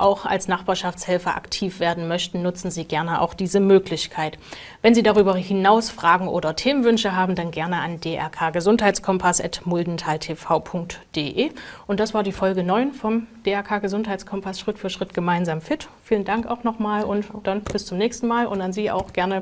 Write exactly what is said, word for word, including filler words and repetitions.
auch als Nachbarschaftshelfer aktiv werden möchten, nutzen Sie gerne auch diese Möglichkeit. Wenn Sie darüber hinaus Fragen oder Themenwünsche haben, dann gerne an d r k gesundheitskompass at muldentaltv punkt de. Und das war die Folge neun vom D R K Gesundheitskompass Schritt für Schritt gemeinsam fit. Vielen Dank auch nochmal und dann bis zum nächsten Mal und an Sie auch gerne